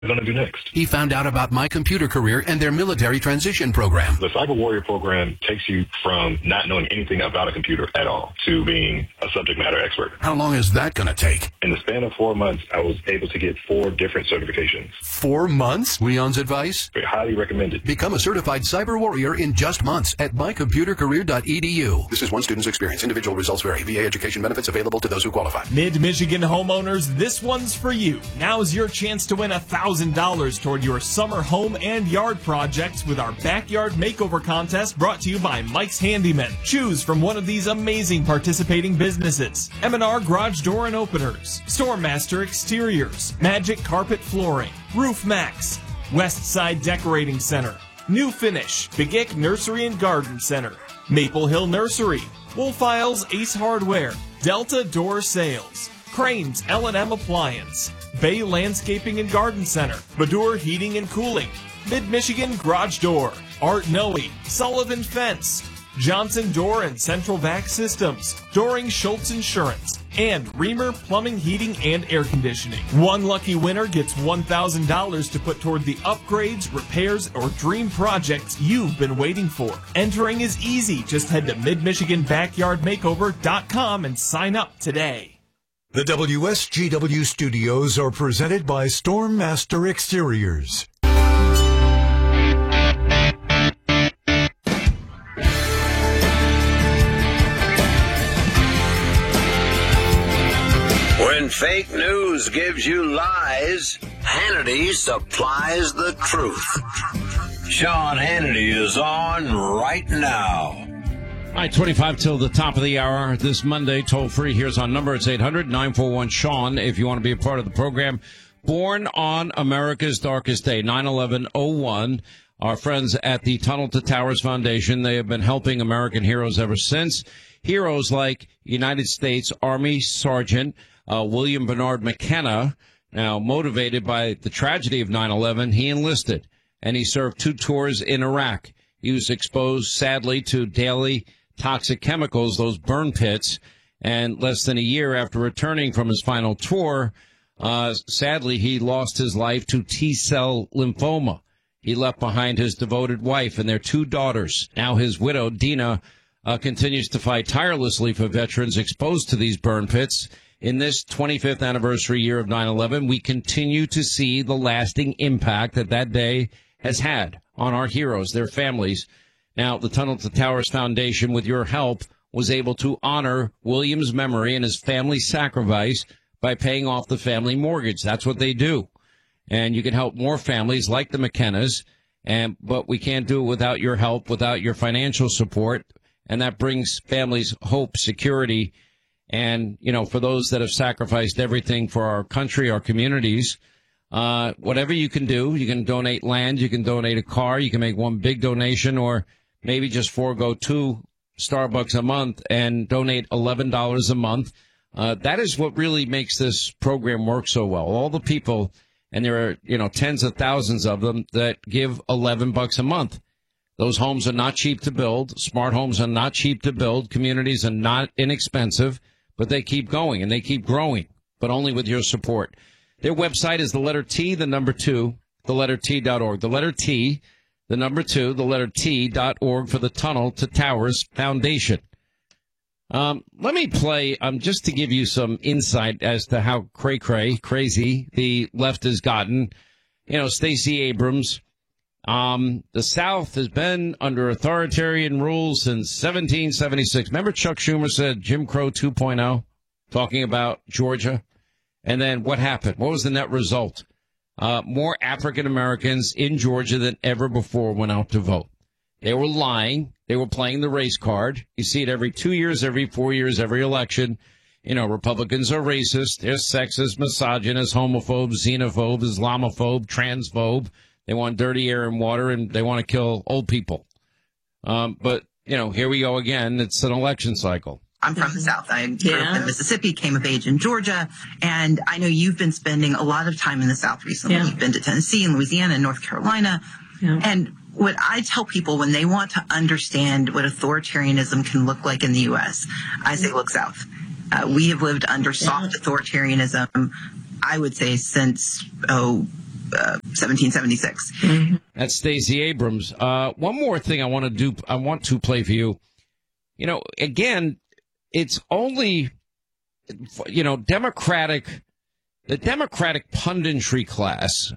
going to do next. He found out about My Computer Career and their military transition program. The Cyber Warrior program takes you from not knowing anything about a computer at all to being a subject matter expert. How long is that going to take? In the span of 4 months, I was able to get 4 different certifications. 4 months? Leon's advice? Highly recommended. Become a certified cyber warrior in just months at mycomputercareer.edu. This is one student's experience. Individual results vary. VA education benefits available to those who qualify. Mid-Michigan homeowners, this one's for you. Now's your chance to win $1,000 toward your summer home and yard projects with our Backyard Makeover Contest brought to you by Mike's Handyman. Choose from one of these amazing participating businesses: M&R Garage Door and Openers, Stormmaster Exteriors, Magic Carpet Flooring, Roof Max, West Side Decorating Center, New Finish, Big Ick Nursery and Garden Center, Maple Hill Nursery, Wolf Isles Ace Hardware, Delta Door Sales, Cranes L&M Appliance, Bay Landscaping and Garden Center, Badur Heating and Cooling, Mid-Michigan Garage Door, Art Noe, Sullivan Fence, Johnson Door and Central Vac Systems, Doring Schultz Insurance, and Reamer Plumbing, Heating, and Air Conditioning. One lucky winner gets $1,000 to put toward the upgrades, repairs, or dream projects you've been waiting for. Entering is easy. Just head to midmichiganbackyardmakeover.com and sign up today. The WSGW studios are presented by Stormmaster Exteriors. When fake news gives you lies, Hannity supplies the truth. Sean Hannity is on right now. All right, 25 till the top of the hour this Monday, toll free. Here's our number. It's 800-941-SEAN if you want to be a part of the program. Born on America's darkest day, 9/11/01. Our friends at the Tunnel to Towers Foundation, they have been helping American heroes ever since. Heroes like United States Army Sergeant William Bernard McKenna. Now, motivated by the tragedy of 9/11, he enlisted, and he served 2 tours in Iraq. He was exposed, sadly, to daily toxic chemicals, those burn pits, and less than a year after returning from his final tour, sadly, he lost his life to T-cell lymphoma. He left behind his devoted wife and their 2 daughters. Now his widow, Dina, continues to fight tirelessly for veterans exposed to these burn pits. In this 25th anniversary year of 9/11, we continue to see the lasting impact that day has had on our heroes, their families. Now, the Tunnel to Towers Foundation, with your help, was able to honor William's memory and his family's sacrifice by paying off the family mortgage. That's what they do. And you can help more families like the McKennas, but we can't do it without your help, without your financial support. And that brings families hope, security. And, you know, for those that have sacrificed everything for our country, our communities, whatever you can do, you can donate land, you can donate a car, you can make one big donation, or maybe just forego 2 Starbucks a month and donate $11 a month. That is what really makes this program work so well. All the people, and there are, you know, tens of thousands of them that give $11 a month. Those homes are not cheap to build. Smart homes are not cheap to build. Communities are not inexpensive, but they keep going and they keep growing, but only with your support. Their website is the letter T, the number 2, the letter T.org. The letter T, the number 2, the letter T.org for the Tunnel to Towers Foundation. Let me play, just to give you some insight as to how crazy the left has gotten. You know, Stacey Abrams, the South has been under authoritarian rule since 1776. Remember Chuck Schumer said Jim Crow 2.0, talking about Georgia? And then what happened? What was the net result? More African Americans in Georgia than ever before went out to vote. They were lying. They were playing the race card. You see it every 2 years, every 4 years, every election. You know, Republicans are racist. They're sexist, misogynist, homophobe, xenophobe, Islamophobe, transphobe. They want dirty air and water, and they want to kill old people. But, you know, here we go again. It's an election cycle. I'm from the South. I grew up in Mississippi, came of age in Georgia, and I know you've been spending a lot of time in the South recently. You've been to Tennessee and Louisiana and North Carolina. And what I tell people when they want to understand what authoritarianism can look like in the U.S., I say look south. We have lived under soft authoritarianism, I would say, since, 1776. Mm-hmm. That's Stacey Abrams. One more thing I want to play for you. You know, again, it's only, you know, the Democratic punditry class,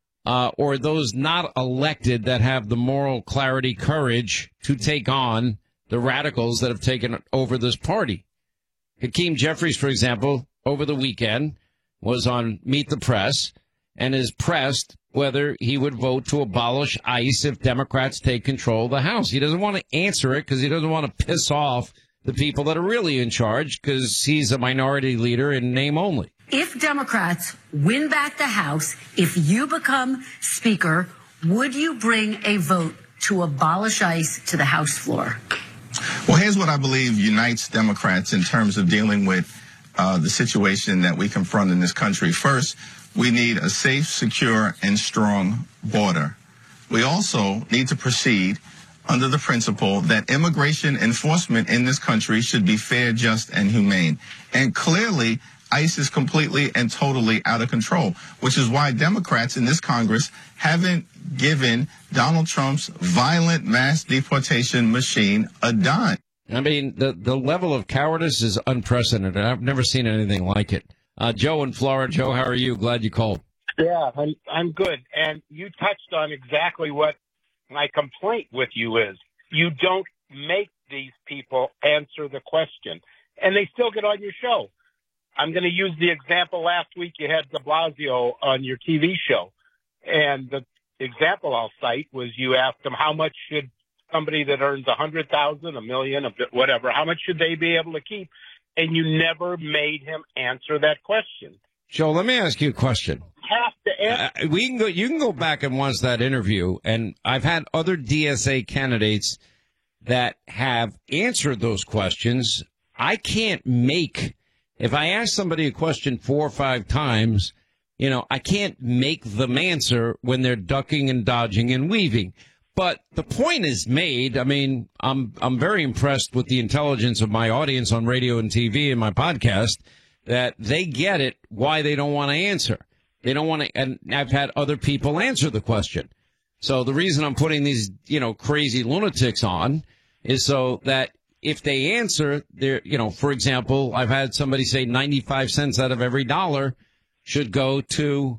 or those not elected that have the moral clarity, courage to take on the radicals that have taken over this party. Hakeem Jeffries, for example, over the weekend was on Meet the Press and is pressed whether he would vote to abolish ICE if Democrats take control of the House. He doesn't want to answer it because he doesn't want to piss off the people that are really in charge, because he's a minority leader in name only. If Democrats win back the House, if you become Speaker, would you bring a vote to abolish ICE to the House floor? Well, here's what I believe unites Democrats in terms of dealing with the situation that we confront in this country. First, we need a safe, secure, and strong border. We also need to proceed under the principle that immigration enforcement in this country should be fair, just, and humane. And clearly, ICE is completely and totally out of control, which is why Democrats in this Congress haven't given Donald Trump's violent mass deportation machine a dime. I mean, the level of cowardice is unprecedented. I've never seen anything like it. Joe in Florida. Joe, how are you? Glad you called. Yeah, I'm good. And you touched on exactly what my complaint with you is. You don't make these people answer the question, and they still get on your show. I'm going to use the example last week you had de Blasio on your TV show, and the example I'll cite was you asked him how much should somebody that earns $100,000, $1 million, whatever, how much should they be able to keep? And you never made him answer that question. Joe, let me ask you a question. Have to answer. You can go back and watch that interview, and I've had other DSA candidates that have answered those questions. I can't make, if I ask somebody a question 4 or 5 times, you know, I can't make them answer when they're ducking and dodging and weaving. But the point is made. I mean, I'm very impressed with the intelligence of my audience on radio and TV and my podcast, that they get it, why they don't want to answer. They don't want to, and I've had other people answer the question. So the reason I'm putting these, you know, crazy lunatics on is so that if they answer, they're, you know, for example, I've had somebody say 95 cents out of every dollar should go to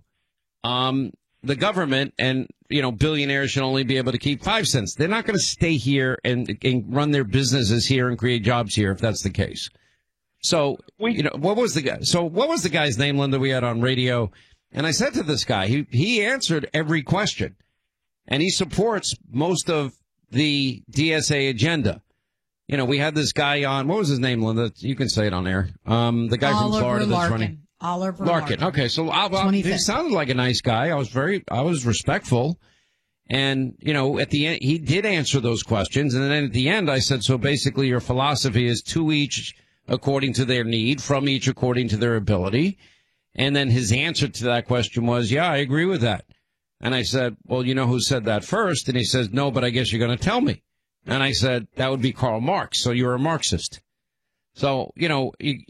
the government, and, you know, billionaires should only be able to keep 5 cents. They're not going to stay here and run their businesses here and create jobs here if that's the case. So, you know, what was the guy's name, Linda, we had on radio? And I said to this guy, he answered every question, and he supports most of the DSA agenda. You know, we had this guy on, what was his name, Linda? You can say it on air. The guy from Florida that's running. Oliver Larkin. Okay, so he sounded like a nice guy. I was respectful. And, you know, at the end, he did answer those questions. And then at the end, I said, so basically your philosophy is to each according to their need, from each according to their ability. And then his answer to that question was, yeah, I agree with that. And I said, well, you know who said that first? And he says, no, but I guess you're going to tell me. And I said, that would be Karl Marx. So you're a Marxist. So, you know,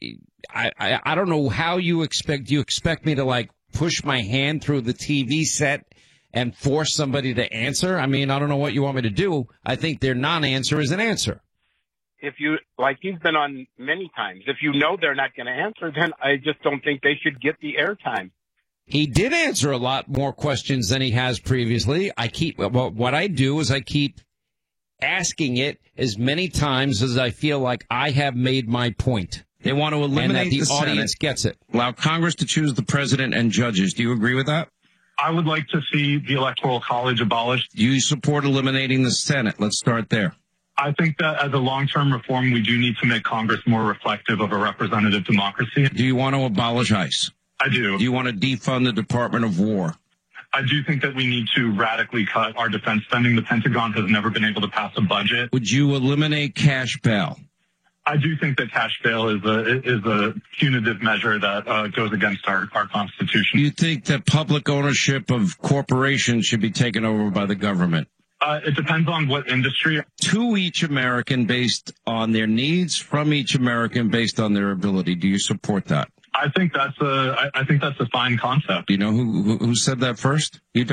I don't know how you expect me to, like, push my hand through the TV set and force somebody to answer? I mean, I don't know what you want me to do. I think their non-answer is an answer. If you, like he's been on many times, if you know they're not going to answer, then I just don't think they should get the airtime. He did answer a lot more questions than he has previously. What I do is I keep asking it as many times as I feel like I have made my point. They want to eliminate the audience gets it. Allow Congress to choose the president and judges. Do you agree with that? I would like to see the Electoral College abolished. Do you support eliminating the Senate? Let's start there. I think that as a long-term reform, we do need to make Congress more reflective of a representative democracy. Do you want to abolish ICE? I do. Do you want to defund the Department of War? I do think that we need to radically cut our defense spending. The Pentagon has never been able to pass a budget. Would you eliminate cash bail? I do think that cash bail is a punitive measure that goes against our Constitution. You think that public ownership of corporations should be taken over by the government? It depends on what industry. To each American based on their needs, from each American based on their ability. Do you support that? I think that's a fine concept. You know who said that first? You